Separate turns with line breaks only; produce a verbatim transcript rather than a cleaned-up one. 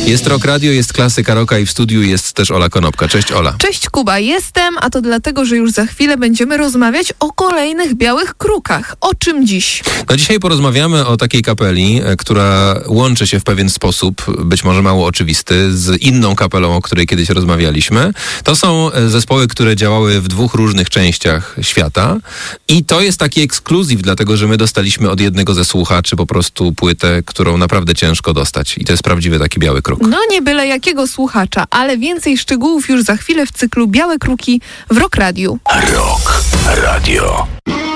Jest Rock Radio, jest Klasyka Rocka i w studiu jest też Ola Konopka. Cześć, Ola.
Cześć, Kuba. Jestem, a to dlatego, że już za chwilę będziemy rozmawiać o kolejnych białych krukach. O czym dziś?
No dzisiaj porozmawiamy o takiej kapeli, która łączy się w pewien sposób, być może mało oczywisty, z inną kapelą, o której kiedyś rozmawialiśmy. To są zespoły, które działały w dwóch różnych częściach świata i to jest taki ekskluzyw, dlatego, że my dostaliśmy od jednego ze słuchaczy po prostu płytę, którą naprawdę ciężko dostać i to jest prawdziwy taki biały kruk.
No nie byle jakiego słuchacza, ale więcej szczegółów już za chwilę w cyklu Białe Kruki w Rock Radiu.
Rock Radio.